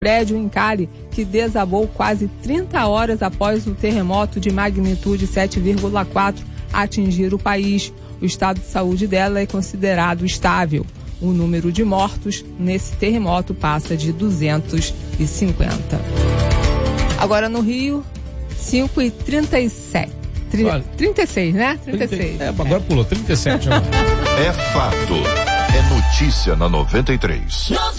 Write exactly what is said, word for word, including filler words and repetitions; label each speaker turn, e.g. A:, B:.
A: prédio em Cali, que desabou quase trinta horas após o terremoto de magnitude sete vírgula quatro atingir o país. O estado de saúde dela é considerado estável. O número de mortos nesse terremoto passa de duzentos e cinquenta. Agora no Rio, cinco e trinta e sete. trinta e seis, né? trinta e seis.
B: É, agora pulou, trinta e sete.
C: É fato. É notícia na noventa e três.